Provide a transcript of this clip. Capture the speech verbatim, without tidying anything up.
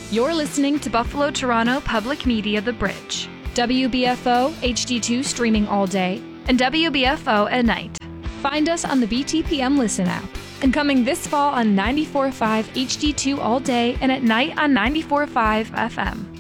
You're listening to Buffalo Toronto Public Media The Bridge, W B F O H D two streaming all day, and W B F O at night. Find us on the B T P M Listen app. And coming this fall on ninety-four point five H D two all day and at night on ninety-four point five F M.